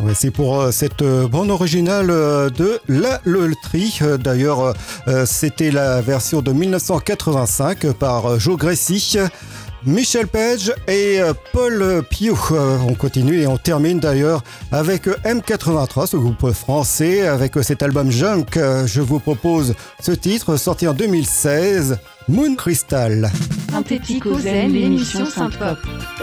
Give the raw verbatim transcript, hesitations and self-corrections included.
Ouais, c'est pour euh, cette euh, bande originale euh, de La Leuterie. Euh, D'ailleurs, euh, c'était la version de dix-neuf cent quatre-vingt-cinq par euh, Joe Gracie, Michel Page et euh, Paul Piot. Euh, on continue et on termine d'ailleurs avec euh, M quatre-vingt-trois, ce groupe français, avec euh, cet album Junk. Euh, je vous propose ce titre, sorti en deux mille seize, Moon Crystal. Synthétique au Zen, l'émission Synth-Pop.